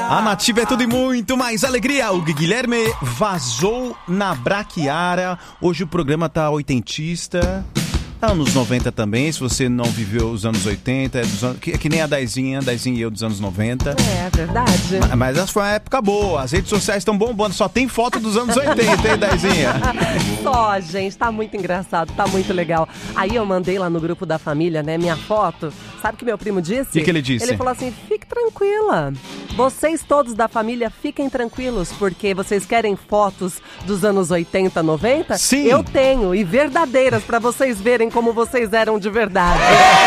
A Nativa é tudo e muito mais alegria. O Guilherme vazou na braquiara. Hoje o programa tá oitentista. Tá nos 90 também, se você não viveu os anos 80, que nem a Daizinha e eu dos anos 90. É verdade. Mas essa foi uma época boa, as redes sociais estão bombando, só tem foto dos anos 80, hein, Daizinha? Só, gente, tá muito engraçado, tá muito legal. Aí eu mandei lá no grupo da família, né, minha foto. Sabe o que meu primo disse? O que ele disse? Ele falou assim, fique tranquila. Vocês todos da família fiquem tranquilos, porque vocês querem fotos dos anos 80, 90? Sim. Eu tenho, e verdadeiras, pra vocês verem como vocês eram de verdade.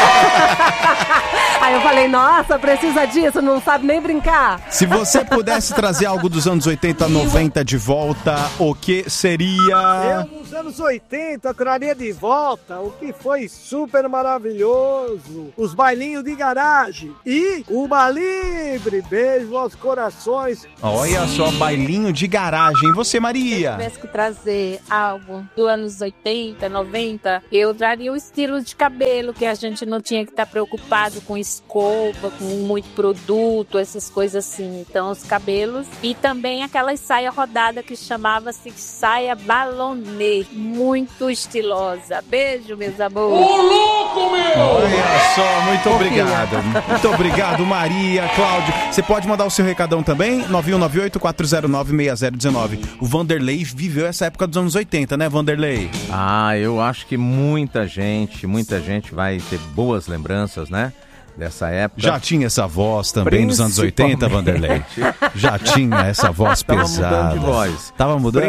Aí eu falei, nossa, precisa disso, não sabe nem brincar. Se você pudesse trazer algo dos anos 80, 90 de volta, o que seria? Eu, nos anos 80, traria de volta o que foi super maravilhoso, os bailinhos de garagem e uma livre. Beijo aos corações. Olha só, bailinho de garagem. E você, Maria? Se eu tivesse que trazer algo dos anos 80, 90, eu traria o estilo de cabelo, que a gente não tinha que estar preocupado com escova, com muito produto, essas coisas assim. Então, os cabelos. E também aquela saia rodada que chamava-se saia balonê. Muito estilosa. Beijo, meus amores. Ô, louco, meu! Olha só, muito obrigado. Muito obrigado, Maria, Cláudio. Você pode mandar o seu recadão também? 9198-409-6019. O Vanderlei viveu essa época dos anos 80, né, Vanderlei? Ah, eu acho que muita gente vai ter boas lembranças, né? Dessa época. Já tinha essa voz também nos anos 80, Vanderlei? Já tinha essa voz pesada. Tava mudando de voz. Tava mudando?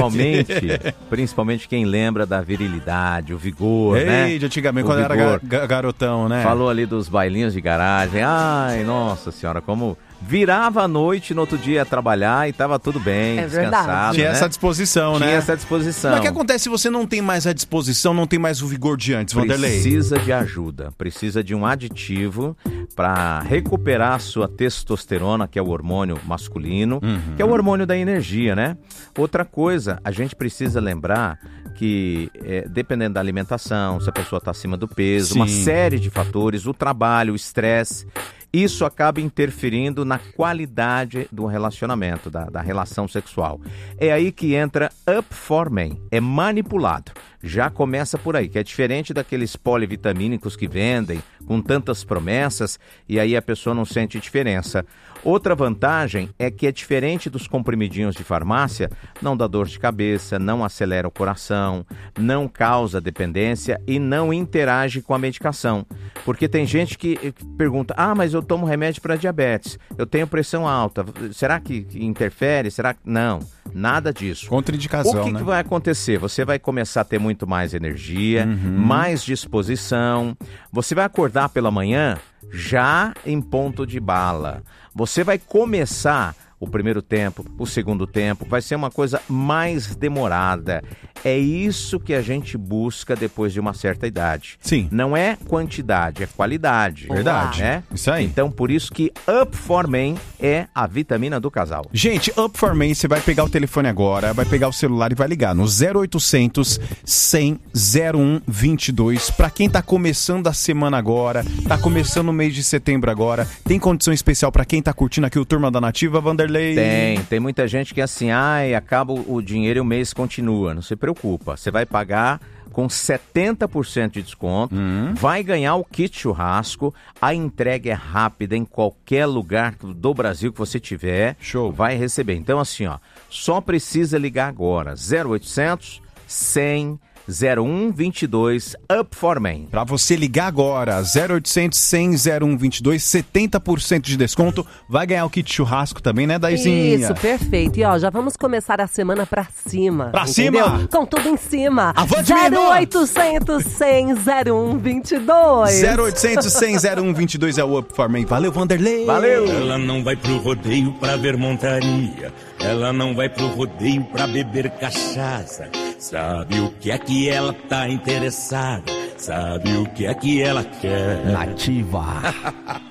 Principalmente quem lembra da virilidade, o vigor, Ei, né? De antigamente, quando era garotão, né? Falou ali dos bailinhos de garagem. Ai, nossa senhora, como... Virava a noite, no outro dia ia trabalhar e tava tudo bem, descansado. Tinha né? essa disposição, né? Tinha essa disposição. Mas o que acontece se você não tem mais a disposição, não tem mais o vigor de antes, Vanderlei? Precisa de ajuda, precisa de um aditivo para recuperar a sua testosterona, que é o hormônio masculino, que é o hormônio da energia, né? Outra coisa, a gente precisa lembrar que, dependendo da alimentação, se a pessoa está acima do peso, uma série de fatores, o trabalho, o estresse... Isso acaba interferindo na qualidade do relacionamento, da relação sexual. É aí que entra Up for Men, é manipulado. Já começa por aí, que é diferente daqueles polivitamínicos que vendem com tantas promessas e aí a pessoa não sente diferença. Outra vantagem é que é diferente dos comprimidinhos de farmácia, não dá dor de cabeça, não acelera o coração, não causa dependência e não interage com a medicação. Porque tem gente que pergunta, mas eu tomo remédio para diabetes, eu tenho pressão alta, será que interfere? Será que... Não, nada disso. Contraindicação, O que vai acontecer? Você vai começar a ter muito mais energia, mais disposição, você vai acordar pela manhã já em ponto de bala. Você vai começar o primeiro tempo, o segundo tempo, vai ser uma coisa mais demorada. É isso que a gente busca depois de uma certa idade. Sim. Não é quantidade, é qualidade. Verdade. É? Isso aí. Então, por isso que Up for Men é a vitamina do casal. Gente, Up for Men, você vai pegar o telefone agora, vai pegar o celular e vai ligar no 0800 100 0122. Pra quem tá começando a semana agora, tá começando o mês de setembro agora, tem condição especial pra quem tá curtindo aqui o Turma da Nativa, Vanderlei? Tem muita gente que é assim, acaba o dinheiro e o mês continua. Não se preocupa, você vai pagar com 70% de desconto, vai ganhar o kit churrasco, a entrega é rápida em qualquer lugar do Brasil que você tiver. Show. Vai receber. Então assim, só precisa ligar agora, 0800 100 0122 Up for Men. Pra você ligar agora, 0800 100 0122, 70% de desconto, vai ganhar o kit churrasco também, né, Daizinha? Isso, perfeito. E já vamos começar a semana pra cima. Pra entendeu? cima? Com tudo em cima. Avante, menino! 0800 100 0122. 0800 100 0122 é o Up for Men. Valeu, Vanderlei! Valeu! Ela não vai pro rodeio pra ver montaria. Ela não vai pro rodeio pra beber cachaça. Sabe o que é que ela tá interessada? Sabe o que é que ela quer? Nativa.